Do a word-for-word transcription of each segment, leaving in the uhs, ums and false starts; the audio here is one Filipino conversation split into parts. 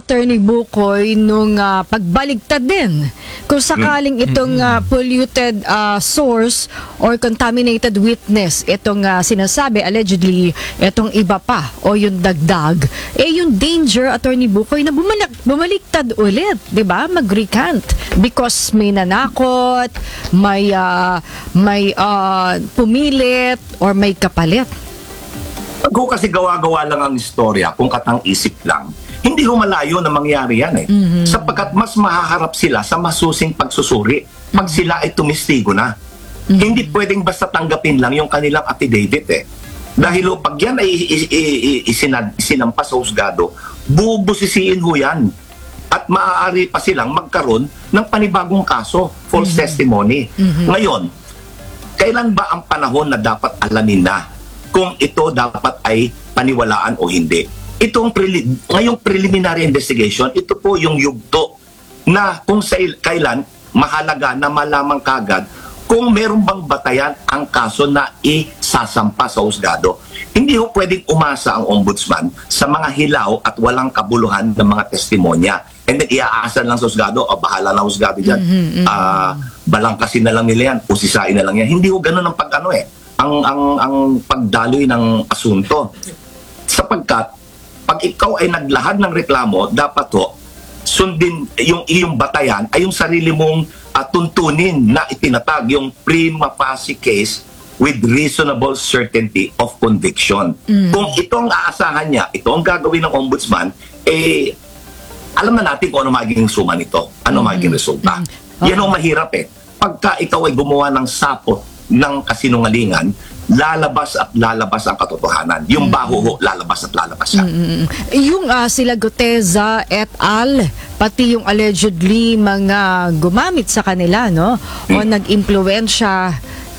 Attorney Bukoy, nung uh, pagbaligtad din kung sakaling itong uh, polluted uh, source or contaminated witness, itong uh, sinasabi, allegedly, itong iba pa o yung dagdag, eh yung danger, Attorney Bukoy, na bumalik, bumaliktad ulit, di ba? Mag-recant because may nanakot, may, uh, may uh, pumilit, or may kapalit. Kung kasi gawa-gawa lang ang istorya, kung katang-isip lang, hindi ho malayo na mangyari yan eh. Mm-hmm. Sapagkat mas mahaharap sila sa masusing pagsusuri pag sila ay tumistigo na. Mm-hmm. Hindi pwedeng basta tanggapin lang yung kanilang affidavit eh. Dahil ho, pag yan ay isinampas sa husgado, bubusisiin ho yan. At maaari pa silang magkaroon ng panibagong kaso, false mm-hmm. testimony. Mm-hmm. Ngayon, kailan ba ang panahon na dapat alamin na kung ito dapat ay paniwalaan o hindi? Itong preli ngayong preliminary investigation, ito po yung yugto na kung sa kailan mahalaga na malaman kagad kung meron bang batayan ang kaso na isasampa sa husgado. Hindi ho pwedeng umasa ang ombudsman sa mga hilaw at walang kabuluhan ng mga testimonya. And then iaasan lang sa husgado, o bahala na husgado dyan. Mm-hmm, mm-hmm. Uh, balangkasin na lang nila yan, usisain na lang yan. Hindi ho ganun ang pag-ano eh. Ang, ang, ang pagdaloy ng asunto. Sapagkat, pag ikaw ay naglahad ng reklamo, dapat ho, sundin yung iyong batayan ay yung sarili mong uh, tuntunin na itinatag, yung prima facie case with reasonable certainty of conviction. Mm. Kung ito ang aasahan niya, ito ang gagawin ng ombudsman, eh, alam na natin kung ano magiging suma nito, ano mm. magiging resulta. Mm. Okay. Yan ang mahirap eh. Pagka ikaw ay gumawa ng sapot ng kasinungalingan, lalabas at lalabas ang katotohanan. Yung baho ho, lalabas at lalabas siya. Mm-hmm. Yung uh, sila Guteza et al., pati yung allegedly mga gumamit sa kanila, no? O mm. nag-impluwensya,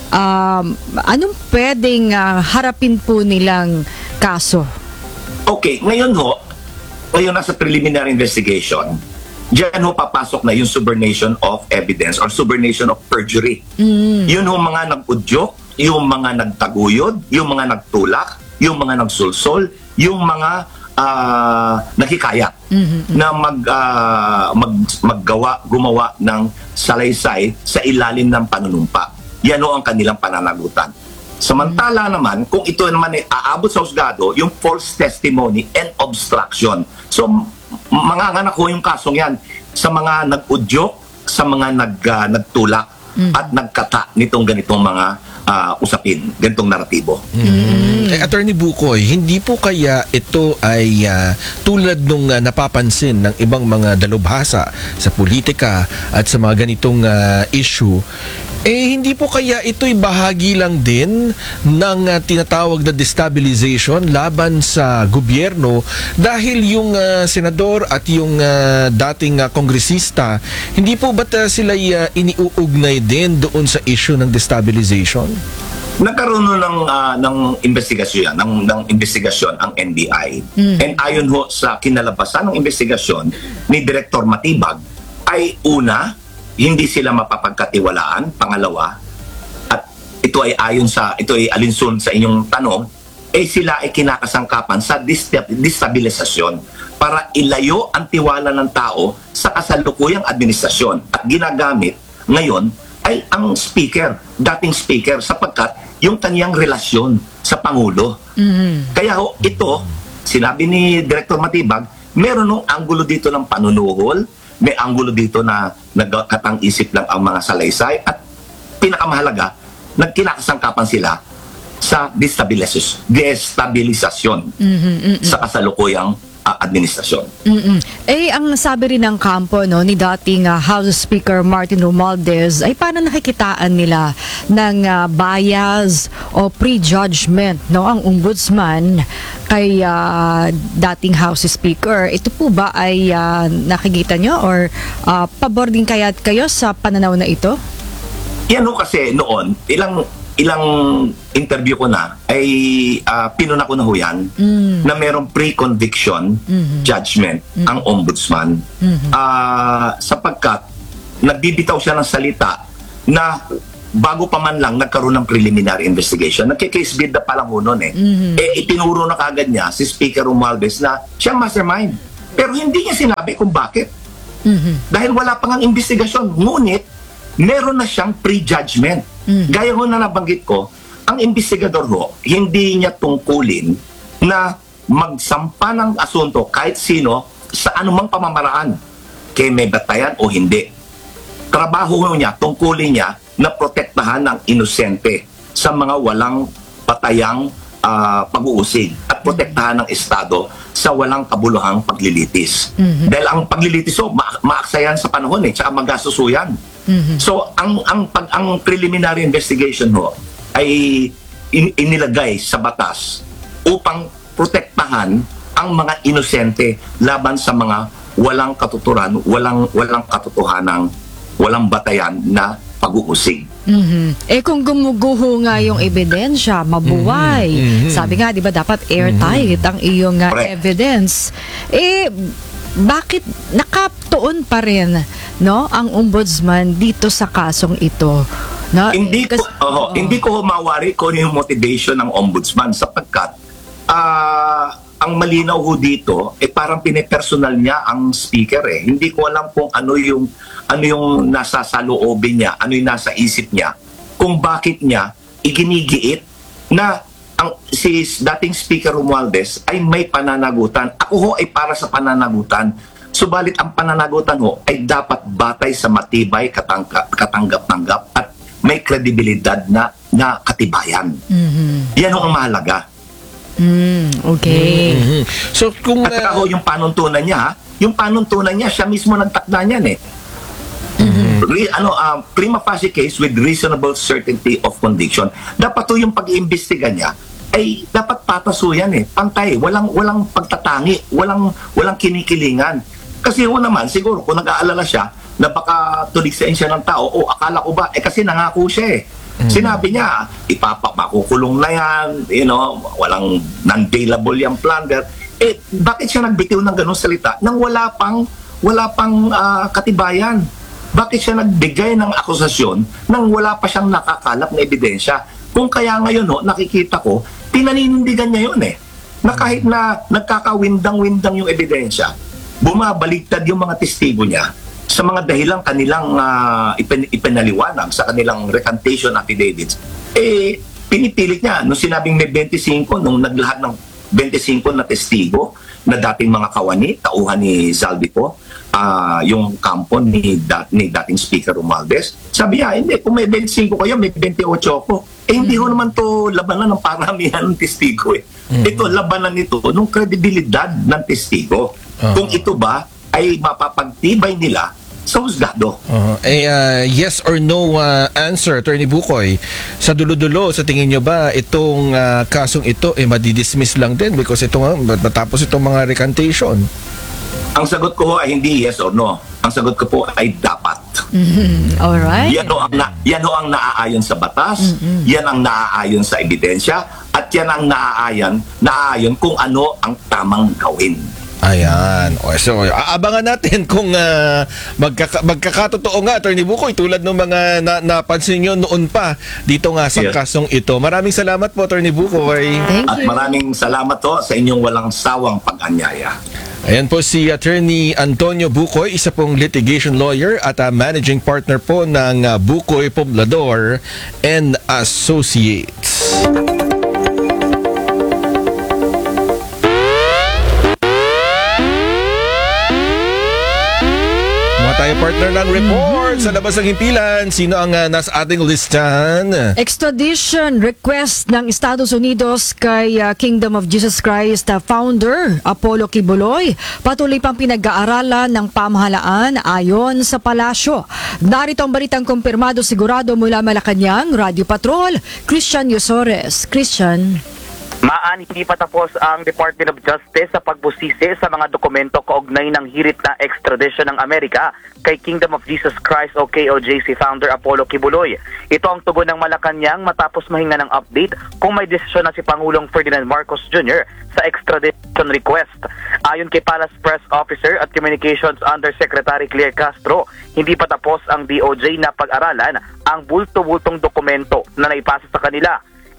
um, anong pwedeng uh, harapin po nilang kaso? Okay, ngayon ho, ngayon nasa preliminary investigation, diyan ho papasok na yung subornation of evidence or subornation of perjury. Mm. Yun ho mga nag-udyok, yung mga nagtaguyod, yung mga nagtulak, yung mga nagsulsol, yung mga uh, nakikaya mm-hmm. na mag, uh, mag, maggawa, gumawa ng salaysay sa ilalim ng panunumpa. Yan ho ang kanilang pananagutan. Samantala mm-hmm. naman, kung ito naman ay aabot sa husgado, yung false testimony and obstruction. So, manganganak ho yung kasong yan sa mga nag-udyok, sa mga nag, uh, nagtulak, mm-hmm. at nagkata nitong ganitong mga Uh, usapin, ganitong naratibo. Mm. Eh, Attorney Bukoy, hindi po kaya ito ay uh, tulad nung uh, napapansin ng ibang mga dalubhasa sa politika at sa mga ganitong uh, issue, eh hindi po kaya ito'y bahagi lang din ng uh, tinatawag na destabilization laban sa gobyerno dahil yung uh, senador at yung uh, dating uh, kongresista, hindi po ba't uh, sila uh, iniuugnay din doon sa issue ng destabilization? Nagkaroon ng uh, ng investigasyon ng ng investigasyon ang N B I. Mm. And ayon ho sa kinalabasan ng investigasyon ni Director Matibag ay una, hindi sila mapapagkatiwalaan, pangalawa, at ito ay ayon sa ito ay alinsun sa inyong tanong, eh sila ay kinakasangkapan sa destabilisasyon para ilayo ang tiwala ng tao sa kasalukuyang administrasyon at ginagamit ngayon ay ang speaker, dating speaker, sapagkat yung kanyang relasyon sa Pangulo. Mm-hmm. Kaya ho, ito, sinabi ni Director Matibag, meron nung anggulo dito ng panunuhol, may anggulo dito na nagkatang-isip lang ang mga salaysay, at pinakamahalaga, nagkinakasangkapan sila sa destabilisasyon, destabilisasyon mm-hmm, mm-hmm. sa kasalukuyang uh, administrasyon. Mm-mm. Eh, ang sabi rin ng kampo, no, ni dating uh, House Speaker Martin Romualdez, ay paano nakikitaan nila ng uh, bias o prejudgment, no, ang ombudsman kay uh, dating House Speaker. Ito po ba ay uh, nakikita nyo or uh, pabor din kaya kayo sa pananaw na ito? Yan ho kasi noon, ilang ilang interview ko na ay uh, pinuna ko na ho yan mm. na merong pre-conviction mm-hmm. judgment mm-hmm. ang ombudsman mm-hmm. uh, sapagkat nagbibitaw siya ng salita na bago pa man lang nagkaroon ng preliminary investigation. Nagkikase bid na palang ho nun eh. Mm-hmm. Eh itinuro na kagad niya si Speaker Romualdez na siyang mastermind. Pero hindi niya sinabi kung bakit. Mhm. Dahil wala pang ang investigasyon. Ngunit, meron na siyang prejudgment. Mm. Gaya ho na nabanggit ko, ang investigador ho, hindi niya tungkulin na magsampa ng asunto kahit sino sa anumang pamamaraan, kay may batayan o hindi. Trabaho ho niya, tungkulin niya na protektahan ng inosente sa mga walang patayang ah, pag-uusig at protektahan ng Estado sa walang kabuluhang paglilitis. Mhm. Dahil ang paglilitis ho, ma- maaksayan sa panahon eh, tsaka magasusuyan. Mhm. So, ang ang pag ang preliminary investigation ho ay in- inilagay sa batas upang protektahan ang mga inosente laban sa mga walang katuturan, walang walang katotohanan, walang batayan na pag-uusig. Mhm. Eh kung gumuguho nga yung ebidensya, mabuhay. Mhm. Sabi nga, di ba, dapat airtight ang iyong uh, Correct. evidence. Eh, bakit nakatuon pa rin, no, ang ombudsman dito sa kasong ito? No? Hindi ko Kas- oho, Oo. hindi ko humawari kung ano yung motivation ng ombudsman sapagkat ah ang malinaw ho dito eh parang pinepersonal niya ang speaker eh. Hindi ko alam kung ano yung ano yung nasa saloobin niya, ano yung nasa isip niya, kung bakit niya iginigiit na ang si dating Speaker Romualdez ay may pananagutan. Ako ho ay para sa pananagutan. Subalit ang pananagutan ho ay dapat batay sa matibay, katangka, katanggap-tanggap at may kredibilidad na, na katibayan. Mhm. Yan ho ang mahalaga. Mm, okay. Mhm. So kung At saka uh, ho, yung panuntunan niya, ha? yung panuntunan niya, siya mismo nagtakda niyan eh. Re, ano, uh, prima facie case with reasonable certainty of conviction. Dapat ho yung pag-iimbestiga niya ay dapat patas ho yan eh. Pantay, walang walang pagtatangi, walang walang kinikilingan. Kasi ho naman siguro kung nag-aalala siya na baka tuligsain siya ng tao, o akala ko ba eh kasi nangako siya eh. Sinabi niya, ipapakukulong na yan, you know, walang non-bailable yung plunder. Eh, bakit siya nagbitiw ng ganong salita nang wala pang, wala pang ah, katibayan? Bakit siya nagbigay ng akusasyon nang wala pa siyang nakakalap na ebidensya? Kung kaya ngayon, ho, nakikita ko, pinaninindigan niya yun eh. Na kahit na nagkakawindang-windang yung ebidensya, bumabaligtad yung mga testigo niya sa mga dahilang kanilang uh, ipin- ipinaliwanag sa kanilang recantation affidavits, eh, pinipilit niya. Nung sinabing may twenty-five, nung naglahat ng twenty-five na testigo na dating mga kawani, tauhan ni Zaldico, uh, yung kampo ni, da- ni dating Speaker Romualdez, sabi niya, hindi, kung may twenty-five kayo, may twenty-eight ako. Eh, hindi ho naman to labanan ng paramihan ng testigo eh. Ito, labanan nito ng kredibilidad ng testigo. Kung ito ba ay mapapagtibay nila sa husgado. Uh, eh, uh, yes or no uh, answer, Attorney Bukoy. Sa dulo-dulo, sa tingin nyo ba itong uh, kasong ito eh madidismiss lang din because ito nga, matapos itong mga recantation? Ang sagot ko ay hindi yes or no. Ang sagot ko po ay dapat. Mhm. Alright. Yan ho ang, na, yan ho ang naaayon sa batas, yan ang naaayon sa ebidensya, at yan ang naaayon, naaayon kung ano ang tamang gawin. Ayan. O, so, aabangan natin kung uh, magkaka- magkakatotoo nga, Attorney Bukoy, tulad ng mga na- napansin nyo noon pa dito nga sa Yes. kasong ito. Maraming salamat po, Attorney Bukoy. Thank At you. maraming salamat ho sa inyong walang sawang pag-anyaya. Ayan po si Attorney Antonio Bukoy, isa pong litigation lawyer at uh, managing partner po ng uh, Bukoy Poblador and Associates. Mga tayo partner ng report sa labas ng himpilan. Sino ang uh, nasa ating listahan? Extradition request ng Estados Unidos kay uh, Kingdom of Jesus Christ uh, founder Apollo Kibuloy. Patuloy pang pinag-aaralan ng pamahalaan ayon sa palasyo. Narito ang balitang kumpirmado sigurado mula Malacanang, Radio Patrol, Christian Yosores. Christian. Maan hindi pa tapos ang Department of Justice sa pagbusisi sa mga dokumento kaugnay ng hirit na extradition ng Amerika kay Kingdom of Jesus Christ o K O J C founder Apollo Kibuloy. Ito ang tugon ng Malacanang matapos mahinga ng update kung may desisyon na si Pangulong Ferdinand Marcos Junior sa extradition request. Ayon kay Palace Press Officer at Communications Undersecretary Claire Castro, hindi pa tapos ang D O J na pag-aralan ang bulto-bultong dokumento na naipasa sa kanila.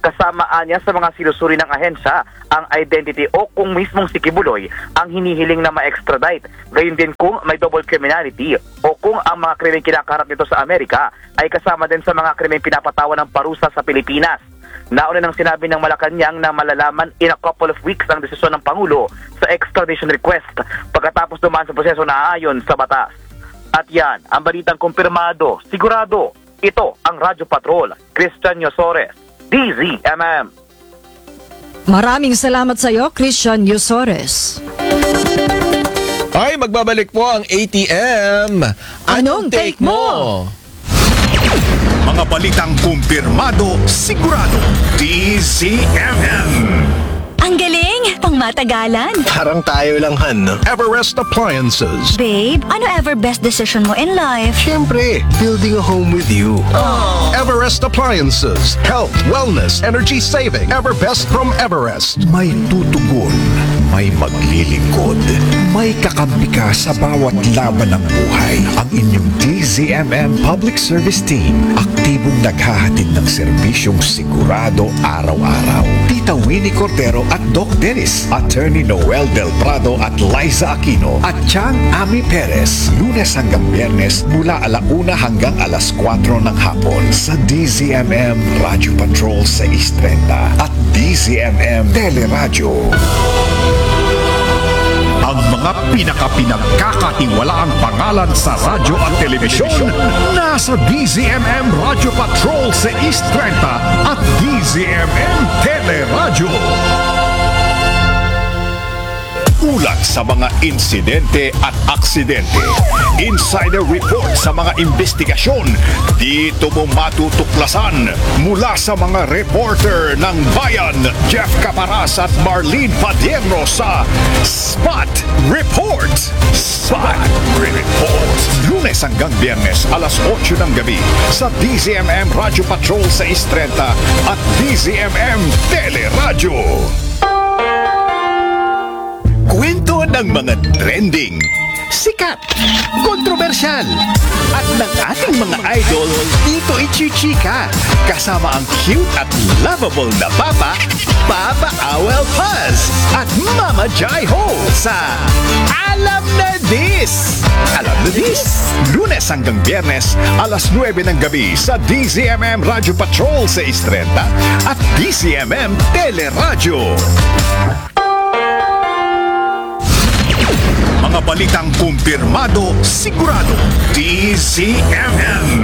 Kasamaan niya sa mga sinusuri ng ahensya ang identity o kung mismong si Kibuloy ang hinihiling na ma-extradite. Gayon din kung may double criminality o kung ang mga krimeng kinakaharap nito sa Amerika ay kasama din sa mga krimeng pinapatawan ng parusa sa Pilipinas. Nauna nang sinabi ng Malacanang na malalaman in a couple of weeks ang desisyon ng Pangulo sa extradition request pagkatapos dumaan sa proseso na ayon sa batas. At yan, ang balitang kumpirmado, sigurado, ito ang Radyo Patrol, Christian Yosores, D Z M M. Maraming salamat sa iyo, Christian Yosores. Ay, magbabalik po ang A T M. Anong take mo? Mga balitang kumpirmado, sigurado, D Z M M. Ang galing! Pangmatagalan! Parang tayo lang, Han, no? Everest Appliances. Babe, ano ever best decision mo in life? Siyempre, building a home with you. Everest Appliances. Health, wellness, energy saving. Everbest from Everest. May tutugon, may maglilingkod, may kakampi ka sa bawat laban ng buhay. Ang inyong D Z M M Public Service Team, aktibong naghahatid ng serbisyong sigurado araw-araw. Tita Winnie Cordero at Doc Dennis, Attorney Noel Del Prado at Liza Aquino, at Chang Ami Perez, Lunes hanggang Biyernes mula alauna hanggang alas kwatro ng hapon sa D Z M M Radio Patrol six thirty at D Z M M Teleradyo. Ang mga pinaka-pinagkakatiwalaang pangalan sa radyo at telebisyon nasa D Z M M Radio Patrol sa East thirty at D Z M M Teleradyo. Ulat sa mga insidente at aksidente. Insider report sa mga investigasyon. Dito mo matutuklasan mula sa mga reporter ng Bayan, Jeff Caparas at Marlene Padierno sa Spot Report. Spot Report. Lunes hanggang Biyernes, alas otso ng gabi sa D Z M M Radio Patrol sa six thirty at D Z M M Teleradyo. Kwento ng mga trending, sikat, kontrobersyal, at ng ating mga idol dito ichichika. Kasama ang cute at lovable na Papa, Papa Awel Paz, at Mama Jai Ho sa Alam na This! Alam na This! Lunes hanggang Biyernes, alas nuwebe ng gabi sa D Z M M Radio Patrol sa six thirty at D Z M M Teleradyo. Mga balitang kumpirmado, sigurado, D Z M M.